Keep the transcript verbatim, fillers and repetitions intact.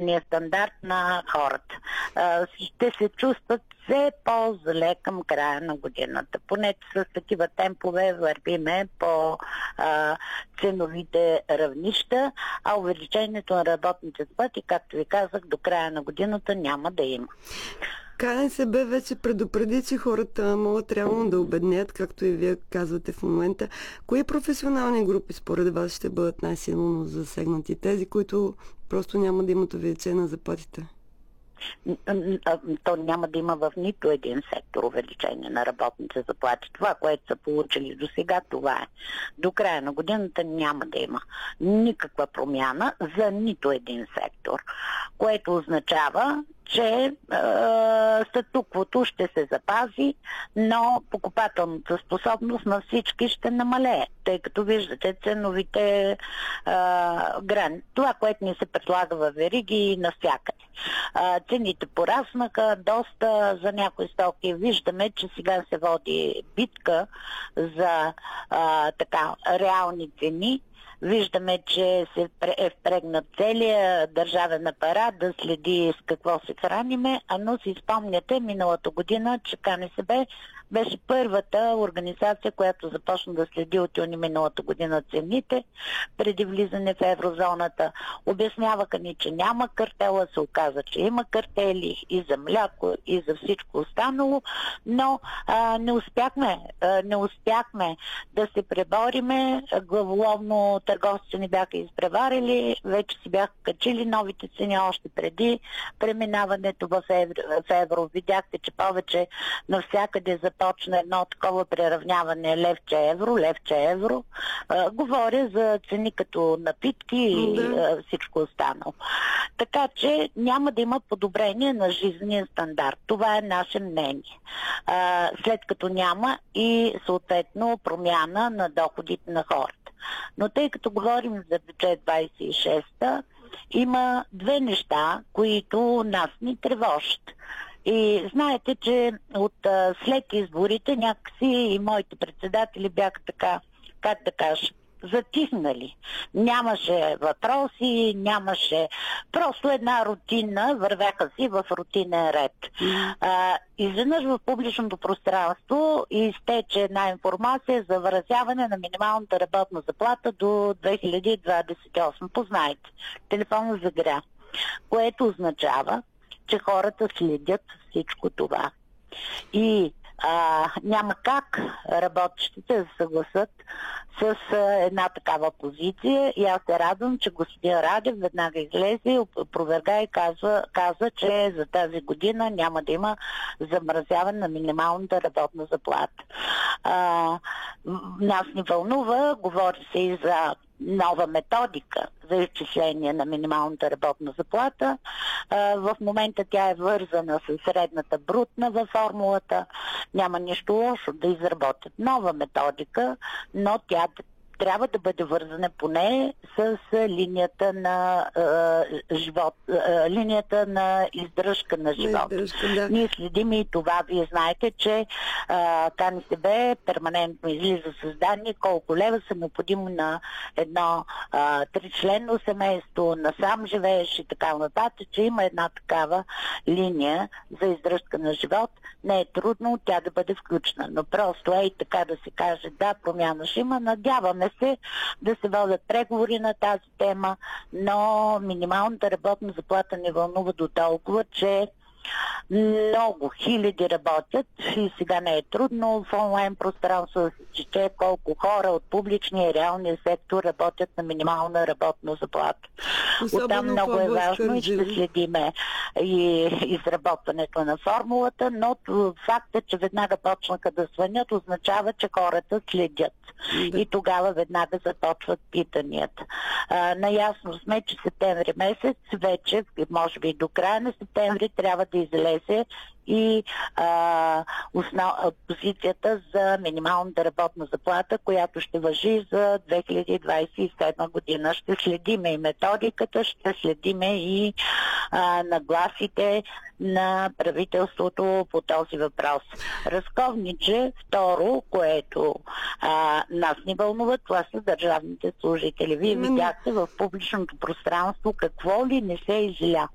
жизнения стандарт на хората. А, ще се чувстват все по-зле към края на годината. Поне с такива темпове вървиме по а, ценовите равнища, а увеличението на работните заплати, както ви казах, до края на годината няма да има. КНСБ вече предупреди, че хората могат реално да обеднеят, както и вие казвате в момента. Кои професионални групи според вас ще бъдат най-силно засегнати? Тези, които просто няма да имат увеличение на заплатите? То няма да има в нито един сектор увеличение на работните заплати. Това, което са получили до сега, това е. До края на годината няма да има никаква промяна за нито един сектор, което означава, че е, статуквото ще се запази, но покупателната способност на всички ще намалее, тъй като виждате ценовите е, грани. Това, което ни се предлага във вериги навсякъде. Е, цените пораснаха доста за някои стоки. Виждаме, че сега се води битка за е, така реални цени. Виждаме, че се е впрегнат целият държавен апарат да следи с какво се храниме, а но си спомняте миналата година, че КНСБ беше първата организация, която започна да следи от юни миналата година цените преди влизане в еврозоната. Обясняваха ни, че няма картела, се оказа, че има картели и за мляко, и за всичко останало, но а, не успяхме, а, не успяхме да се пребориме. Главоловно търговците ни бяха изпреварили, вече си бяха качили новите цени още преди преминаването в евро. В евро. Видяхте, че повече навсякъде започна едно такова преравняване левче-евро, левче-евро. А, говоря за цени като напитки и да. Всичко останало. Така че няма да има подобрение на жизнения стандарт. Това е наше мнение. А, след като няма и съответно промяна на доходите на хората. Но тъй като говорим за бюджет двайсет и шеста, има две неща, които нас ни тревожат. И знаете, че от а, след изборите някакси и моите председатели бяха така, как да кажа, затихнали. Нямаше въпроси, нямаше просто една рутина, вървяха си в рутинен ред. А, изведнъж в публичното пространство изтече една информация за вразяване на минималната работна заплата до две хиляди двадесет и осма. Познайте, телефонът загря, което означава, че хората следят всичко това. И а, няма как работещите да се съгласат с а, една такава позиция и аз се радвам, че господин Радев веднага излезе, опроверга и казва, каза, че за тази година няма да има замразяване на минималната работна заплата. А, нас ни вълнува, говори се и за нова методика за изчисление на минималната работна заплата. В момента тя е вързана с средната брутна във формулата. Няма нищо лошо да изработят нова методика, но тя трябва да бъде вързана поне с линията на е, живот, е, линията на издръжка на живот. Издръжка, да. Ние следим и това. Вие знаете, че е, КНСБ перманентно излиза с данни колко лева са необходимо на едно е, тричленно семейство, на сам живееш и така нататък, че има една такава линия за издръжка на живот. Не е трудно тя да бъде включена, но просто е и така да се каже, да, промяна ще има, надяваме се да се водят преговори на тази тема, но минималната работна заплата не вълнува до толкова, че много хиляди работят и сега не е трудно в онлайн пространство да се чете колко хора от публичния и реалния сектор работят на минимална работна заплата. Оттам много е важно и ще следиме и изработването на формулата, но факта, че веднага почнаха да звънят, означава, че хората следят. Да. И тогава веднага започват питанията. А, наясно сме, че септември месец вече, може би до края на септември, трябва да излезе и а, основ, позицията за минималната работна заплата, която ще важи за две хиляди двадесет и седма година. Ще следиме и методиката, ще следиме и а, нагласите на правителството по този въпрос. Разковниче, второ, което а, нас ни вълнува, това са държавните служители. Вие видяхте в публичното пространство какво ли не се изля.